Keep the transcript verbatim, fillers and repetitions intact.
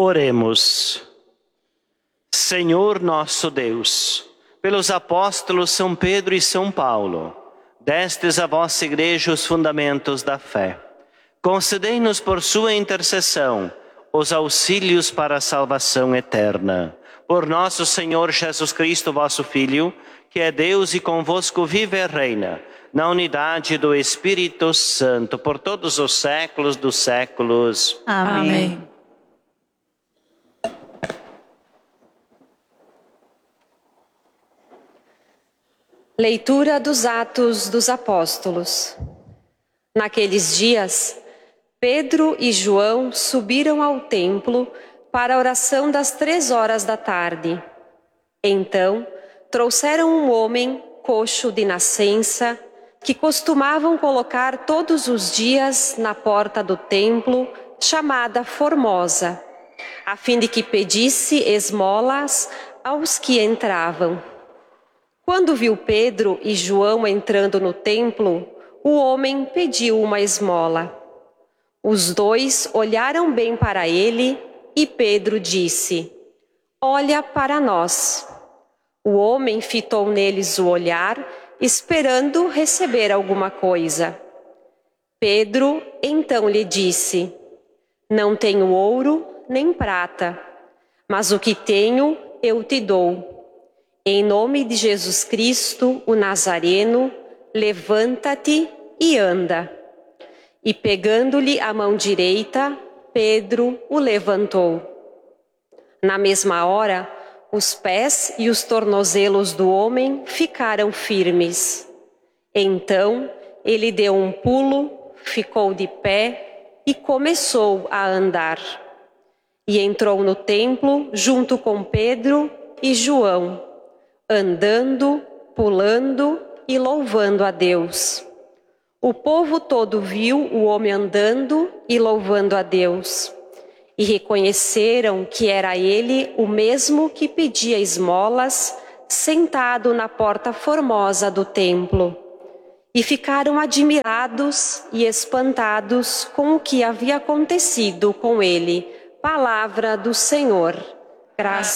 Oremos. Senhor nosso Deus, pelos apóstolos São Pedro e São Paulo, destes a vossa Igreja os fundamentos da fé. Concedei-nos por sua intercessão os auxílios para a salvação eterna. Por nosso Senhor Jesus Cristo, vosso Filho, que é Deus e convosco vive e reina, na unidade do Espírito Santo, por todos os séculos dos séculos. Amém. Amém. Leitura dos Atos dos Apóstolos. Naqueles dias, Pedro e João subiram ao templo para a oração das três horas da tarde. Então, trouxeram um homem coxo de nascença, que costumavam colocar todos os dias na porta do templo, chamada Formosa, a fim de que pedisse esmolas aos que entravam. Quando viu Pedro e João entrando no templo, o homem pediu uma esmola. Os dois olharam bem para ele e Pedro disse: "Olha para nós." O homem fitou neles o olhar, esperando receber alguma coisa. Pedro então lhe disse: "Não tenho ouro nem prata, mas o que tenho eu te dou. Em nome de Jesus Cristo, o Nazareno, levanta-te e anda." E pegando-lhe a mão direita, Pedro o levantou. Na mesma hora, os pés e os tornozelos do homem ficaram firmes. Então, ele deu um pulo, ficou de pé e começou a andar. E entrou no templo junto com Pedro e João, andando, pulando e louvando a Deus. O povo todo viu o homem andando e louvando a Deus, e reconheceram que era ele o mesmo que pedia esmolas, sentado na porta formosa do templo. E ficaram admirados e espantados com o que havia acontecido com ele. Palavra do Senhor. Graças